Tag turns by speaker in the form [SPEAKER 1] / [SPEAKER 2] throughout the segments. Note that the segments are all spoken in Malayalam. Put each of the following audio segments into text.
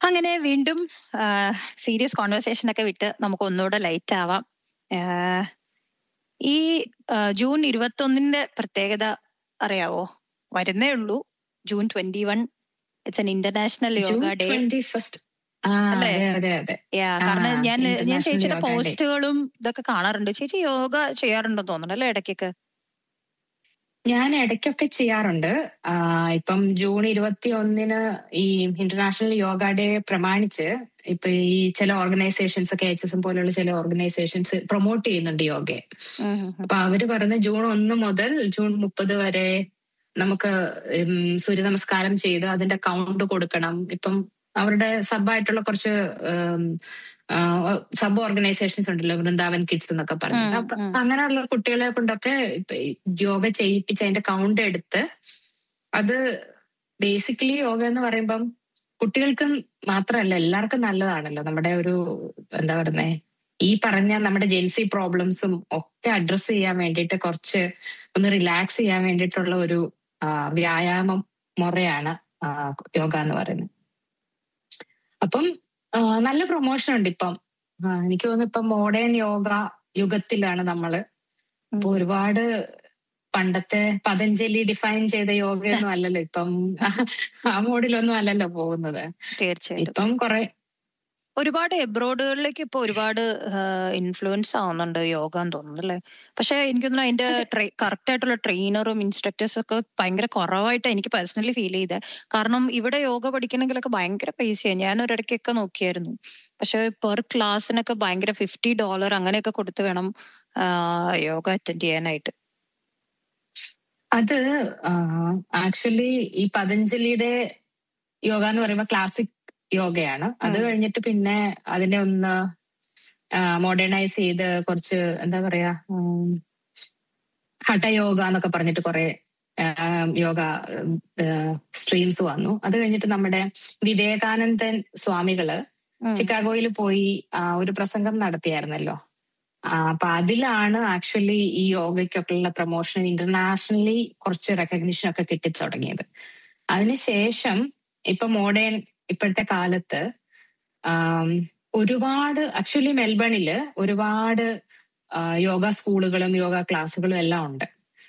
[SPEAKER 1] അങ്ങനെ വീണ്ടും സീരിയസ് കോൺവെർസേഷൻ ഒക്കെ വിട്ട് നമുക്ക് ഒന്നുകൂടെ ലൈറ്റ് ആവാം. ഈ ജൂൺ 21 പ്രത്യേകത അറിയാവോ? വരുന്നേ ഉള്ളൂ. June 21 it's an international yoga day. അല്ലേ? കാരണം ഞാൻ ചേച്ചിയുടെ പോസ്റ്റുകളും ഇതൊക്കെ കാണാറുണ്ട്. ചേച്ചി യോഗ ചെയ്യാറുണ്ടെന്ന് തോന്നുന്നു അല്ലേ ഇടയ്ക്കൊക്കെ?
[SPEAKER 2] ഞാൻ ഇടയ്ക്കൊക്കെ ചെയ്യാറുണ്ട്. ഇപ്പം ജൂൺ 21 ഈ ഇന്റർനാഷണൽ യോഗ ഡേ പ്രമാണിച്ച് ഇപ്പൊ ഈ ചില ഓർഗനൈസേഷൻസ് ഒക്കെ HSM പോലുള്ള ചില ഓർഗനൈസേഷൻസ് പ്രൊമോട്ട് ചെയ്യുന്നുണ്ട് യോഗയെ. അപ്പൊ അവര് പറയുന്നത് ജൂൺ 1 മുതൽ ജൂൺ 30 വരെ നമുക്ക് സൂര്യ നമസ്കാരം ചെയ്ത് അതിന്റെ കൗണ്ട് കൊടുക്കണം. ഇപ്പം അവരുടെ സബായിട്ടുള്ള കുറച്ച് സബ് ഓർഗനൈസേഷൻസ് ഉണ്ടല്ലോ, വൃന്ദാവൻ കിഡ്സ് എന്നൊക്കെ പറഞ്ഞു. അപ്പൊ അങ്ങനെയുള്ള കുട്ടികളെ കൊണ്ടൊക്കെ യോഗ ചെയ്യിപ്പിച്ച് അതിന്റെ കൗണ്ട് എടുത്ത്, അത് ബേസിക്കലി യോഗ എന്ന് പറയുമ്പം കുട്ടികൾക്കും മാത്രമല്ല എല്ലാവർക്കും നല്ലതാണല്ലോ. നമ്മുടെ ഒരു എന്താ പറയുന്നേ, ഈ പറഞ്ഞ നമ്മുടെ ജെൻസി പ്രോബ്ലംസും ഒക്കെ അഡ്രസ് ചെയ്യാൻ വേണ്ടിയിട്ട് കുറച്ച് ഒന്ന് റിലാക്സ് ചെയ്യാൻ വേണ്ടിയിട്ടുള്ള ഒരു വ്യായാമം മുറയാണ് യോഗ എന്ന് പറയുന്നത്. അപ്പം നല്ല പ്രൊമോഷൻ ഉണ്ട് ഇപ്പം. എനിക്ക് തോന്നുന്നു ഇപ്പം മോഡേൺ യോഗ യുഗത്തിലാണ് നമ്മള്. ഇപ്പൊ ഒരുപാട് പണ്ടത്തെ പതഞ്ജലി ഡിഫൈൻ ചെയ്ത യോഗയൊന്നും അല്ലല്ലോ ഇപ്പം. ആ മോഡിലൊന്നും അല്ലല്ലോ പോകുന്നത്.
[SPEAKER 1] തീർച്ചയായിട്ടും
[SPEAKER 2] ഇപ്പം
[SPEAKER 1] ഒരുപാട് എബ്രോഡുകളിലേക്ക് ഇപ്പൊ ഒരുപാട് ഇൻഫ്ലുവൻസ് ആവുന്നുണ്ട് യോഗ എന്ന് തോന്നുന്നു അല്ലേ? പക്ഷെ എനിക്ക് തോന്നുന്നു അതിന്റെ കറക്റ്റ് ആയിട്ടുള്ള ട്രെയിനറും ഇൻസ്ട്രക്ടേഴ്സും ഒക്കെ ഭയങ്കര കുറവായിട്ട് എനിക്ക് പേഴ്സണലി ഫീൽ ചെയ്തേ. കാരണം ഇവിടെ യോഗ പഠിക്കണമെങ്കിലൊക്കെ ഭയങ്കര പൈസയാണ്. ഞാൻ ഒരിടയ്ക്കൊക്കെ നോക്കിയായിരുന്നു. പക്ഷെ പെർ ക്ലാസ്സിനൊക്കെ ഭയങ്കര $50 അങ്ങനെയൊക്കെ കൊടുത്ത് വേണം യോഗ അറ്റൻഡ് ചെയ്യാനായിട്ട്.
[SPEAKER 2] അത് ആക്ച്വലി ഈ പതഞ്ജലിയുടെ യോഗ എന്ന് പറയുമ്പോൾ ക്ലാസിക് യോഗയാണ്. അത് കഴിഞ്ഞിട്ട് പിന്നെ അതിനെ ഒന്ന് മോഡേണൈസ് ചെയ്ത് കുറച്ച് എന്താ പറയാ ഹഠയോഗ എന്നൊക്കെ പറഞ്ഞിട്ട് കുറെ യോഗ സ്ട്രീംസ് വന്നു. അത് കഴിഞ്ഞിട്ട് നമ്മുടെ വിവേകാനന്ദൻ സ്വാമികള് ചിക്കാഗോയിൽ പോയി ഒരു പ്രസംഗം നടത്തിയായിരുന്നല്ലോ. അപ്പൊ അതിലാണ് ആക്ച്വലി ഈ യോഗയ്ക്കൊക്കെയുള്ള പ്രൊമോഷൻ ഇന്റർനാഷണലി കുറച്ച് റെക്കഗ്നിഷൻ ഒക്കെ കിട്ടിത്തുടങ്ങിയത്. അതിനുശേഷം ഇപ്പൊ മോഡേൺ ഇപ്പോഴത്തെ കാലത്ത് ഒരുപാട് ആക്ച്വലി മെൽബണില് ഒരുപാട് യോഗ സ്കൂളുകളും യോഗ ക്ലാസ്സുകളും എല്ലാം ഉണ്ട്.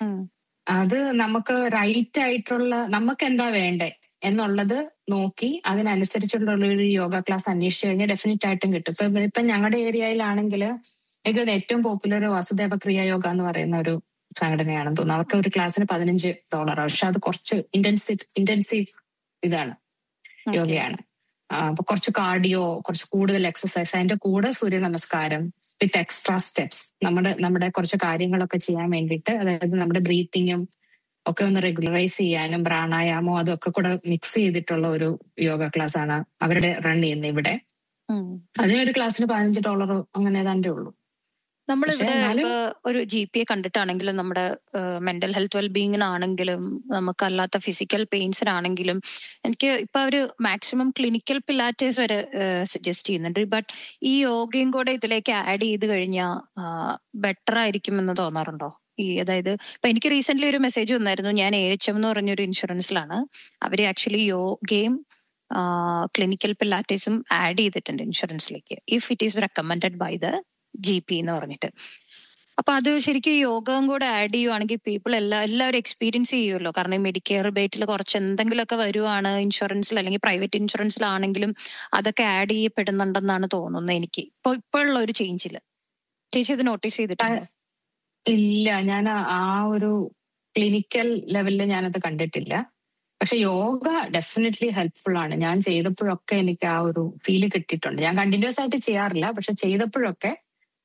[SPEAKER 2] അത് നമുക്ക് റൈറ്റ് ആയിട്ടുള്ള നമുക്ക് എന്താ വേണ്ടേ എന്നുള്ളത് നോക്കി അതിനനുസരിച്ചുള്ള ഒരു യോഗ ക്ലാസ് അന്വേഷിച്ചു കഴിഞ്ഞാൽ ഡെഫിനറ്റ് ആയിട്ടും കിട്ടും. ഇപ്പൊ ഞങ്ങളുടെ ഏരിയയിലാണെങ്കിൽ എനിക്ക് ഏറ്റവും പോപ്പുലർ വാസുദേവ ക്രിയ യോഗ എന്ന് പറയുന്ന ഒരു സംഘടനയാണെന്ന് തോന്നുന്നു. അവർക്ക് ഒരു ക്ലാസ്സിന് $15. പക്ഷെ അത് കുറച്ച് ഇന്റൻസീവ് ഇതാണ്, യോഗയാണ്. അപ്പൊ കുറച്ച് കാർഡിയോ, കുറച്ച് കൂടുതൽ എക്സസൈസ്, അതിന്റെ കൂടെ സൂര്യ നമസ്കാരം വിത്ത് എക്സ്ട്രാ സ്റ്റെപ്സ്, നമ്മുടെ കുറച്ച് കാര്യങ്ങളൊക്കെ ചെയ്യാൻ വേണ്ടിയിട്ട്, അതായത് നമ്മുടെ ബ്രീത്തിങ്ങും ഒക്കെ ഒന്ന് റെഗുലറൈസ് ചെയ്യാനും പ്രാണായാമോ അതൊക്കെ കൂടെ മിക്സ് ചെയ്തിട്ടുള്ള ഒരു യോഗ ക്ലാസ് ആണ് അവരുടെ റൺ ചെയ്യുന്നത് ഇവിടെ. അതിനൊരു ക്ലാസ്സിന് $15 അങ്ങനെ ഏതാണ്ടേ ഉള്ളൂ.
[SPEAKER 1] നമ്മളിവിടെ ഒരു GPയെ കണ്ടിട്ടാണെങ്കിലും നമ്മുടെ മെന്റൽ ഹെൽത്ത് വെൽബീയിങ്ങിനാണെങ്കിലും നമുക്കല്ലാത്ത ഫിസിക്കൽ പെയിൻസിനാണെങ്കിലും എനിക്ക് ഇപ്പൊ ഒരു മാക്സിമം ക്ലിനിക്കൽ പിലാറ്റേഴ്സ് വരെ സജസ്റ്റ് ചെയ്യുന്നുണ്ട്. ബട്ട് ഈ യോഗയും കൂടെ ഇതിലേക്ക് ആഡ് ചെയ്ത് കഴിഞ്ഞാൽ ബെറ്റർ ആയിരിക്കും എന്ന് തോന്നാറുണ്ടോ? അതായത് ഇപ്പൊ എനിക്ക് റീസെന്റ് ഒരു മെസ്സേജ് വന്നായിരുന്നു. ഞാൻ AHM എന്ന് പറഞ്ഞൊരു ഇൻഷുറൻസിലാണ്. അവര് ആക്ച്വലി യോഗയും ക്ലിനിക്കൽ പിലാറ്റേഴ്സും ആഡ് ചെയ്തിട്ടുണ്ട് ഇൻഷുറൻസിലേക്ക്, if it is recommended by the GP എന്ന് പറഞ്ഞിട്ട്. അപ്പൊ അത് ശരിക്കും യോഗവും കൂടെ ആഡ് ചെയ്യുവാണെങ്കിൽ പീപ്പിൾ എല്ലാവരും എക്സ്പീരിയൻസ് ചെയ്യുമല്ലോ. കാരണം ഈ മെഡിക്കെയർ ബേറ്റിൽ കുറച്ച് എന്തെങ്കിലുമൊക്കെ വരുവാണ് ഇൻഷുറൻസിൽ അല്ലെങ്കിൽ പ്രൈവറ്റ് ഇൻഷുറൻസിലാണെങ്കിലും അതൊക്കെ ആഡ് ചെയ്യപ്പെടുന്നുണ്ടെന്നാണ് തോന്നുന്നത് എനിക്ക് ഇപ്പോഴുള്ള ഒരു ചേഞ്ചില്. ചേച്ചി ഇത് നോട്ടീസ് ചെയ്തിട്ടുണ്ടോ?
[SPEAKER 2] ഇല്ല, ഞാൻ ആ ഒരു ക്ലിനിക്കൽ ലെവലിൽ ഞാനത് കണ്ടിട്ടില്ല. പക്ഷെ യോഗ ഡെഫിനറ്റ്ലി ഹെൽപ്ഫുൾ ആണ്. ഞാൻ ചെയ്തപ്പോഴൊക്കെ എനിക്ക് ആ ഒരു ഫീല് കിട്ടിയിട്ടുണ്ട്. ഞാൻ കണ്ടിന്യൂസ് ആയിട്ട് ചെയ്യാറില്ല, പക്ഷെ ചെയ്തപ്പോഴൊക്കെ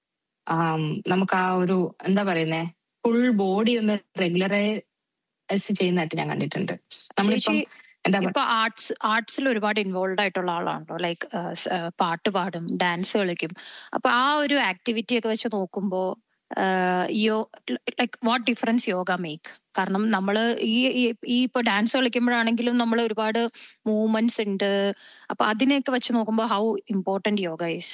[SPEAKER 2] നമുക്ക് ആ ഒരു എന്താ പറയുന്നേ, ഫുൾ ബോഡി ഒന്ന് റെഗുലറൈസ് ചെയ്യുന്നതായിട്ട് ഞാൻ കണ്ടിട്ടുണ്ട്. നമ്മളിപ്പം
[SPEAKER 1] ഇപ്പൊ ആർട്സിൽ ഒരുപാട് ഇൻവോൾവ് ആയിട്ടുള്ള ആളാണല്ലോ. ലൈക്ക് പാട്ട് പാടും, ഡാൻസ് കളിക്കും. അപ്പൊ ആ ഒരു ആക്ടിവിറ്റി ഒക്കെ വെച്ച് നോക്കുമ്പോ like what difference yoga make? കാരണം നമ്മള് ഈ ഇപ്പൊ ഡാൻസ് കളിക്കുമ്പോഴാണെങ്കിലും നമ്മൾ ഒരുപാട് മൂവ്മെന്റ്സ് ഉണ്ട്. അപ്പൊ അതിനെയൊക്കെ വെച്ച് നോക്കുമ്പോ ഹൗ ഇമ്പോർട്ടന്റ് യോഗ ഈസ്?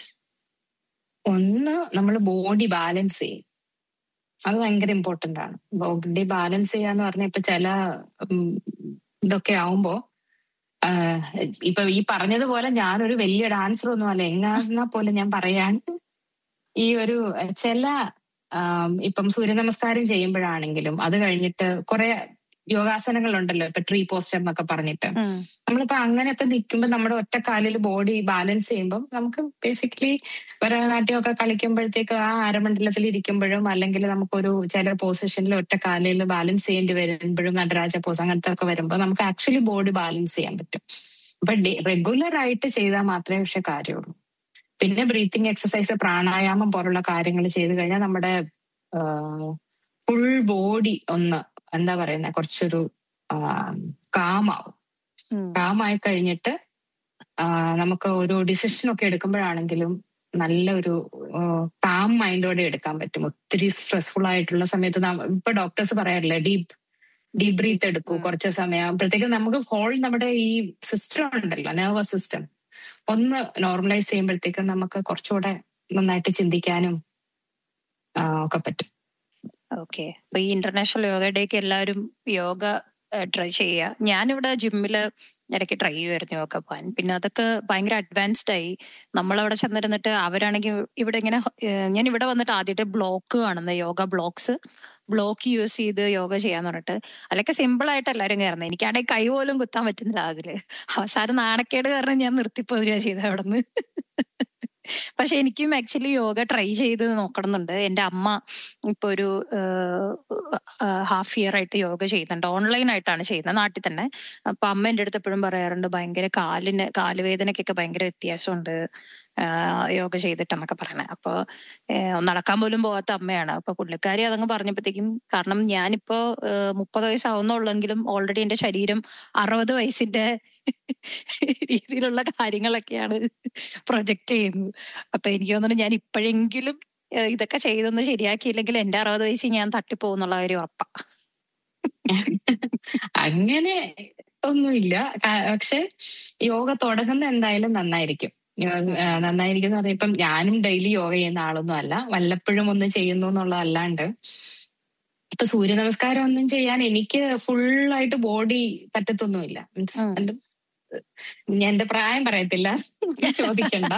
[SPEAKER 2] ഒന്ന്, നമ്മൾ ബോഡി ബാലൻസ് ചെയ്യും. അത് ഭയങ്കര ഇമ്പോർട്ടന്റ് ആണ്. ബോഡി ബാലൻസ് ചെയ്യാന്ന് പറഞ്ഞാൽ ഇപ്പൊ ചില ഇതൊക്കെ ആവുമ്പോ ഇപ്പൊ ഈ പറഞ്ഞതുപോലെ ഞാനൊരു വലിയ ഡാൻസർ ഒന്നും അല്ല. എങ്ങാ പോലെ ഞാൻ പറയാൻ ഈ ഒരു ചില ഇപ്പം സൂര്യ നമസ്കാരം ചെയ്യുമ്പോഴാണെങ്കിലും അത് കഴിഞ്ഞിട്ട് കുറെ യോഗാസനങ്ങളുണ്ടല്ലോ, ഇപ്പൊ ട്രീ പോസ്റ്റർ എന്നൊക്കെ പറഞ്ഞിട്ട്. നമ്മളിപ്പോ അങ്ങനെയൊക്കെ നിൽക്കുമ്പോൾ നമ്മുടെ ഒറ്റക്കാലിൽ ബോഡി ബാലൻസ് ചെയ്യുമ്പോൾ നമുക്ക് ബേസിക്കലി ഭരതനാട്യമൊക്കെ കളിക്കുമ്പോഴത്തേക്ക് ആ അരമണ്ഡലത്തിൽ ഇരിക്കുമ്പോഴും അല്ലെങ്കിൽ നമുക്കൊരു ചില പൊസിഷനിൽ ഒറ്റക്കാലിൽ ബാലൻസ് ചെയ്യേണ്ടി വരുമ്പോഴും നടരാജ പോസ് അങ്ങനത്തെ ഒക്കെ വരുമ്പോൾ നമുക്ക് ആക്ച്വലി ബോഡി ബാലൻസ് ചെയ്യാൻ പറ്റും. അപ്പൊ റെഗുലർ ആയിട്ട് ചെയ്താൽ മാത്രമേ പക്ഷെ കാര്യമുള്ളൂ. പിന്നെ ബ്രീത്തിങ് എക്സസൈസ്, പ്രാണായാമം പോലുള്ള കാര്യങ്ങൾ ചെയ്തു കഴിഞ്ഞാൽ നമ്മുടെ ഫുൾ ബോഡി ഒന്ന് എന്താ പറയുന്ന കുറച്ചൊരു കാമാവും. കാമായി കഴിഞ്ഞിട്ട് നമുക്ക് ഒരു ഡിസിഷൻ ഒക്കെ എടുക്കുമ്പോഴാണെങ്കിലും നല്ലൊരു കാം മൈൻഡോടെ എടുക്കാൻ പറ്റും. ഒത്തിരി സ്ട്രെസ്ഫുൾ ആയിട്ടുള്ള സമയത്ത് ഇപ്പൊ ഡോക്ടേഴ്സ് പറയാറില്ലേ ഡീപ് ബ്രീത്ത് എടുക്കൂ കുറച്ച് സമയം. അപ്പോഴത്തേക്കും നമുക്ക് ഹോൾ നമ്മുടെ ഈ സിസ്റ്റം ഉണ്ടല്ലോ, നെർവസ് സിസ്റ്റം ഒന്ന് നോർമലൈസ് ചെയ്യുമ്പോഴത്തേക്കും നമുക്ക് കുറച്ചുകൂടെ നന്നായിട്ട് ചിന്തിക്കാനും ഒക്കെ പറ്റും.
[SPEAKER 1] ഓക്കെ. അപ്പൊ ഈ ഇന്റർനാഷണൽ യോഗ ഡേക്ക് എല്ലാവരും യോഗ ട്രൈ ചെയ്യുക. ഞാനിവിടെ ജിമ്മില് ഇടയ്ക്ക് ട്രൈ ചെയ്യുമായിരുന്നു യോഗ പോകാൻ. പിന്നെ അതൊക്കെ ഭയങ്കര അഡ്വാൻസ്ഡ് ആയി. നമ്മളവിടെ ചെന്നിരുന്നിട്ട് അവരാണെങ്കിൽ ഇവിടെ ഇങ്ങനെ ഞാൻ ഇവിടെ വന്നിട്ട് ആദ്യമായിട്ട് ബ്ലോക്ക് കാണുന്നത്, യോഗ ബ്ലോക്ക് യൂസ് ചെയ്ത് യോഗ ചെയ്യാന്ന് പറഞ്ഞിട്ട് അതിലൊക്കെ സിമ്പിൾ ആയിട്ട് എല്ലാവരും കയറുന്നത്. എനിക്കാണെങ്കിൽ കൈ പോലും കുത്താൻ പറ്റുന്നില്ല അതില്. അവസാനം നാണക്കേട് കാരണം ഞാൻ നിർത്തിപ്പോരുക ചെയ്തത് അവിടെ നിന്ന്. പക്ഷെ എനിക്കും ആക്ച്വലി യോഗ ട്രൈ ചെയ്ത് നോക്കണമെന്നുണ്ട്. എൻ്റെ അമ്മ ഇപ്പൊ ഒരു ഹാഫ് ഇയർ ആയിട്ട് യോഗ ചെയ്യുന്നുണ്ട്. ഓൺലൈൻ ആയിട്ടാണ് ചെയ്യുന്നത്, നാട്ടിൽ തന്നെ. അപ്പൊ അമ്മ എൻ്റെ അടുത്ത് എപ്പോഴും പറയാറുണ്ട് ഭയങ്കര കാലുവേദനക്കൊക്കെ ഭയങ്കര വ്യത്യാസമുണ്ട് യോഗ ചെയ്തിട്ടെന്നൊക്കെ പറയണേ. അപ്പൊ നടക്കാൻ പോലും പോകാത്ത അമ്മയാണ്. അപ്പൊ പുള്ളിക്കാരി അതങ്ങ് പറഞ്ഞപ്പോഴത്തേക്കും, കാരണം ഞാനിപ്പോ 30 വയസ്സാവുന്നുള്ളെങ്കിലും ഓൾറെഡി എന്റെ ശരീരം 60 വയസ്സിന്റെ രീതിയിലുള്ള കാര്യങ്ങളൊക്കെയാണ് പ്രൊജക്ട് ചെയ്യുന്നത്. അപ്പൊ എനിക്ക് തോന്നുന്നു ഞാൻ ഇപ്പോഴെങ്കിലും ഇതൊക്കെ ചെയ്തൊന്ന് ശരിയാക്കിയില്ലെങ്കിൽ എന്റെ 60 വയസ്സിൽ ഞാൻ തട്ടിപ്പോകുന്നുള്ള കാര്യം ഉറപ്പാ.
[SPEAKER 2] അങ്ങനെ ഒന്നുമില്ല. പക്ഷെ യോഗ തുടങ്ങുന്ന എന്തായാലും നന്നായിരിക്കും. നന്നായിരിക്കും എന്ന് പറഞ്ഞാൽ ഇപ്പം ഞാനും ഡെയിലി യോഗ ചെയ്യുന്ന ആളൊന്നും അല്ല, വല്ലപ്പോഴും ഒന്ന് ചെയ്യുന്നു എന്നുള്ളതല്ലാണ്ട് ഇപ്പൊ സൂര്യ നമസ്കാരം ഒന്നും ചെയ്യാൻ എനിക്ക് ഫുള്ളായിട്ട് ബോഡി പറ്റത്തൊന്നുമില്ല. മീൻസ് എന്റെ പ്രായം പറയത്തില്ല, ചോദിക്കണ്ട.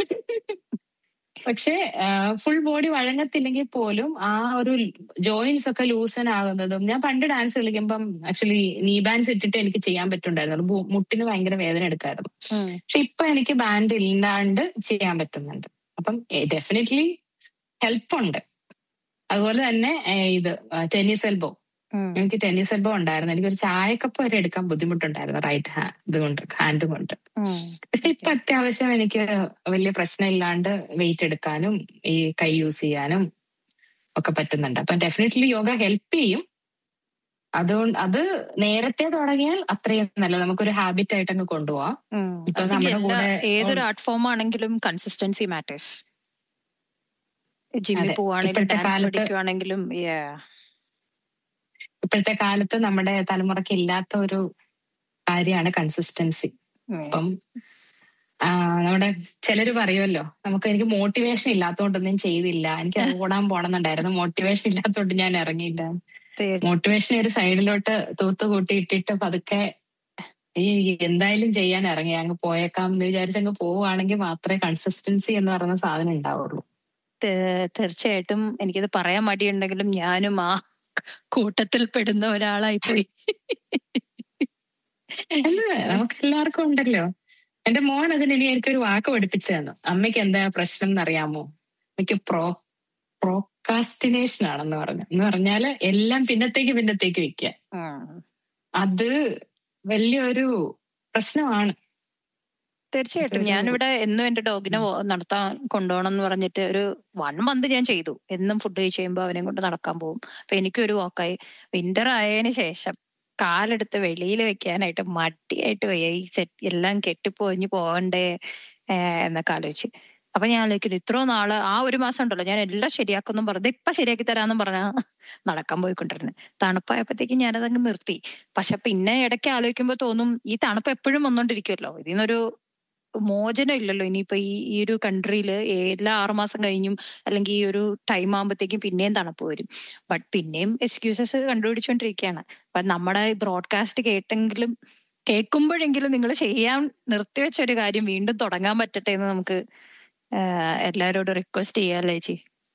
[SPEAKER 2] പക്ഷെ ഫുൾ ബോഡി വഴങ്ങത്തില്ലെങ്കിൽ പോലും ആ ഒരു ജോയിന്റ്സ് ഒക്കെ ലൂസൺ ആകുന്നതും, ഞാൻ പണ്ട് ഡാൻസ് കളിക്കുമ്പം ആക്ച്വലി നീ ബാൻഡ്സ് ഇട്ടിട്ട് എനിക്ക് ചെയ്യാൻ പറ്റുന്നുണ്ടായിരുന്നു. മുട്ടിന് ഭയങ്കര വേദന എടുക്കായിരുന്നു. പക്ഷെ ഇപ്പൊ എനിക്ക് ബാൻഡ് ഇല്ലാണ്ട് ചെയ്യാൻ പറ്റുന്നുണ്ട്. അപ്പം ഡെഫിനറ്റ്ലി ഹെൽപ്പുണ്ട്. അതുപോലെ തന്നെ ഇത് ടെന്നീസ് എൽബോ, എനിക്ക് ടെന്നീസ് എൽബോ ഉണ്ടായിരുന്നു. എനിക്കൊരു ചായക്കപ്പ് വരെ എടുക്കാൻ ബുദ്ധിമുട്ടുണ്ടായിരുന്നു റൈറ്റ് ഹാൻഡ് കൊണ്ട്. പക്ഷെ ഇപ്പൊ അത്യാവശ്യം എനിക്ക് വലിയ പ്രശ്നമില്ലാണ്ട് വെയിറ്റ് എടുക്കാനും ഈ കൈ യൂസ് ചെയ്യാനും ഒക്കെ പറ്റുന്നുണ്ട്. അപ്പൊ ഡെഫിനറ്റ്ലി യോഗ ഹെൽപ്പ് ചെയ്യും. അതുകൊണ്ട് അത് നേരത്തെ തുടങ്ങിയാൽ അത്രയും നല്ല, നമുക്കൊരു ഹാബിറ്റ് ആയിട്ട് അങ്ങ് കൊണ്ടുപോവാം. ഇപ്പൊ നമ്മുടെ കൂടെ
[SPEAKER 1] ഏതൊരു ആർട്ട് ഫോം ആണെങ്കിലും കൺസിസ്റ്റൻസി മാറ്റേഴ്സ്. ജിമ്മിൽ പോവാണെങ്കിലും ഡാൻസ് പഠിക്കുവാണെങ്കിലും.
[SPEAKER 2] ഇപ്പോഴത്തെ കാലത്ത് നമ്മുടെ തലമുറയ്ക്ക് ഇല്ലാത്ത ഒരു കാര്യമാണ് കൺസിസ്റ്റൻസി. അപ്പം നമ്മുടെ ചിലര് പറയുമല്ലോ, എനിക്ക് മോട്ടിവേഷൻ ഇല്ലാത്തതുകൊണ്ടൊന്നും ചെയ്തില്ല, എനിക്ക് ഓടാൻ പോണമെന്നുണ്ടായിരുന്നു, മോട്ടിവേഷൻ ഇല്ലാത്തതുകൊണ്ട് ഞാൻ ഇറങ്ങിയില്ല. മോട്ടിവേഷൻ ഒരു സൈഡിലോട്ട് തൂത്ത് കൂട്ടിയിട്ടിട്ട് പതുക്കെ എന്തായാലും ചെയ്യാൻ ഇറങ്ങി അങ്ങ് പോയേക്കാം എന്ന് വിചാരിച്ചങ്ങ് പോവുകയാണെങ്കിൽ മാത്രമേ കൺസിസ്റ്റൻസി എന്ന് പറയുന്ന സാധനം ഉണ്ടാവുള്ളൂ.
[SPEAKER 1] തീർച്ചയായിട്ടും എനിക്കിത് പറയാൻ മടിയുണ്ടെങ്കിലും ഞാനും ആ കൂട്ടത്തിൽ പെടുന്ന ഒരാളായി പോയി.
[SPEAKER 2] നമുക്ക് എല്ലാവർക്കും ഉണ്ടല്ലോ. എന്റെ മോൻ അതിന് എനിക്കൊരു വാക്ക് പഠിപ്പിച്ചു തന്നു. അമ്മയ്ക്ക് എന്താ പ്രശ്നം എന്നറിയാമോ? എനിക്ക് പ്രോക്കാസ്റ്റിനേഷൻ ആണെന്ന് പറഞ്ഞു. എന്ന് പറഞ്ഞാല് എല്ലാം പിന്നത്തേക്ക് വെക്കുക. അത് വലിയൊരു പ്രശ്നമാണ്.
[SPEAKER 1] തീർച്ചയായിട്ടും. ഞാനിവിടെ എന്നും എന്റെ ഡോഗിനെ നടത്താൻ കൊണ്ടുപോകണം എന്ന് പറഞ്ഞിട്ട് ഒരു 1 മന്ത് ഞാൻ ചെയ്തു. എന്നും ഫുഡ് കഴിച്ച് കഴിയുമ്പോൾ അവനെ കൊണ്ട് നടക്കാൻ പോകും. അപ്പൊ എനിക്കൊരു വാക്കായി. വിന്റർ ആയതിനു ശേഷം കാലെടുത്ത് വെളിയിൽ വെക്കാനായിട്ട് മടിയായിട്ട് പോയി. ഈ എല്ലാം കെട്ടിപ്പോഞ്ഞ് പോകണ്ടേ എന്നൊക്കെ ആലോചിച്ച്. അപ്പൊ ഞാൻ ആലോചിക്കുന്നു, ഇത്രയോ നാള് ആ 1 മാസം ഉണ്ടല്ലോ ഞാൻ എല്ലാം ശരിയാക്കുന്നു പറഞ്ഞത്, ഇപ്പൊ ശരിയാക്കി തരാന്നും പറഞ്ഞാ നടക്കാൻ പോയിക്കൊണ്ടിരുന്നത്. തണുപ്പായപ്പോഴത്തേക്കും ഞാനതങ്ങ് നിർത്തി. പക്ഷെ പിന്നെ ഇടയ്ക്ക് ആലോചിക്കുമ്പോ തോന്നും, ഈ തണുപ്പ് എപ്പോഴും വന്നോണ്ടിരിക്കുമല്ലോ, ഇതിന്നൊരു മോചനം ഇല്ലല്ലോ. ഇനിയിപ്പോ ഈ ഒരു കൺട്രിയിൽ എല്ലാ 6 മാസം കഴിഞ്ഞും അല്ലെങ്കിൽ ഈ ഒരു ടൈം ആകുമ്പോഴത്തേക്കും പിന്നെയും തണുപ്പ് വരും. ബട്ട് പിന്നെയും എക്സ്ക്യൂസസ് കണ്ടുപിടിച്ചോണ്ടിരിക്കുകയാണ്. അപ്പൊ നമ്മുടെ ബ്രോഡ്കാസ്റ്റ് കേട്ടെങ്കിലും കേൾക്കുമ്പോഴെങ്കിലും നിങ്ങൾ ചെയ്യാൻ നിർത്തിവെച്ച ഒരു കാര്യം വീണ്ടും തുടങ്ങാൻ പറ്റട്ടെ എന്ന് നമുക്ക് എല്ലാവരോടും റിക്വസ്റ്റ് ചെയ്യാല്ലേ ചേച്ചി.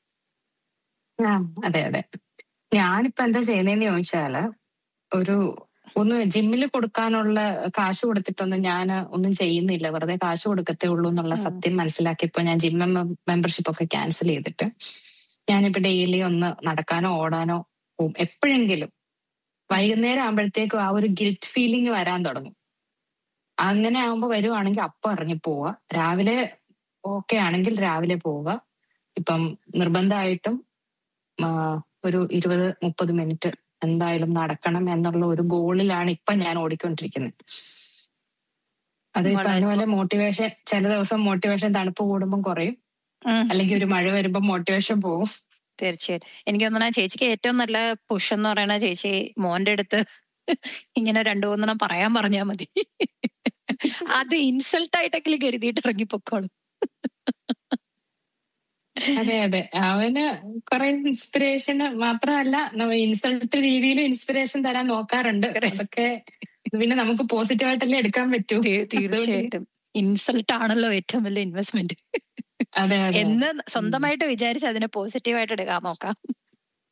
[SPEAKER 2] അതെ അതെ. ഞാനിപ്പോ എന്താ ചെയ്യുന്നതെന്ന് ചോദിച്ചാല്, ഒന്ന് ജിമ്മിൽ കൊടുക്കാനുള്ള കാശ് കൊടുത്തിട്ടൊന്നും ഞാൻ ഒന്നും ചെയ്യുന്നില്ല, വെറുതെ കാശ് കൊടുക്കത്തേ ഉള്ളൂ എന്നുള്ള സത്യം മനസ്സിലാക്കിയപ്പോ ഞാൻ ജിം മെമ്പർഷിപ്പ് ഒക്കെ ക്യാൻസൽ ചെയ്തിട്ട് ഞാനിപ്പോ ഡെയിലി ഒന്ന് നടക്കാനോ ഓടാനോ പോകും. എപ്പോഴെങ്കിലും വൈകുന്നേരം ആകുമ്പോഴത്തേക്കും ആ ഒരു ഗിൽറ്റ് ഫീലിംഗ് വരാൻ തുടങ്ങും. അങ്ങനെ ആകുമ്പോ വരുവാണെങ്കിൽ അപ്പം ഇറങ്ങി പോവുക. രാവിലെ ഓക്കെ ആണെങ്കിൽ രാവിലെ പോവുക. ഇപ്പം നിർബന്ധമായിട്ടും ഒരു 20-30 മിനിറ്റ് എന്തായാലും നടക്കണം എന്നുള്ള ഒരു ഗോളിലാണ് ഇപ്പൊ ഞാൻ ഓടിക്കൊണ്ടിരിക്കുന്നത്. അത് ഈ പറഞ്ഞ പോലെ മോട്ടിവേഷൻ, ചില ദിവസം മോട്ടിവേഷൻ തണുപ്പ് കൂടുമ്പോൾ കുറയും, അല്ലെങ്കിൽ ഒരു മഴ വരുമ്പോ മോട്ടിവേഷൻ പോവും.
[SPEAKER 1] തീർച്ചയായിട്ടും. എനിക്ക് തോന്നണ ചേച്ചിക്ക് ഏറ്റവും നല്ല പുഷ് എന്ന് പറയണ ചേച്ചി മോന്റെ അടുത്ത് ഇങ്ങനെ 2-3 പറയാൻ പറഞ്ഞാൽ മതി. അത് ഇൻസൾട്ട് ആയിട്ടെങ്കിലും കരുതിയിട്ട് ഇറങ്ങിപ്പോക്കോളും.
[SPEAKER 2] അതെ അതെ, അവന് കുറെ ഇൻസ്പിറേഷന് മാത്രമല്ല ഇൻസൾട്ട് രീതിയിൽ ഇൻസ്പിറേഷൻ തരാൻ നോക്കാറുണ്ട്. അതൊക്കെ പിന്നെ നമുക്ക് പോസിറ്റീവായിട്ടല്ലേ എടുക്കാൻ പറ്റൂ.
[SPEAKER 1] തീർച്ചയായിട്ടും. ഇൻസൾട്ട് ആണല്ലോ ഏറ്റവും വലിയ ഇൻവെസ്റ്റ്മെന്റ്.
[SPEAKER 2] അതെ അതെ.
[SPEAKER 1] എന്ന് സ്വന്തമായിട്ട് വിചാരിച്ച് അതിനെ പോസിറ്റീവായിട്ട് എടുക്കാൻ നോക്കാം.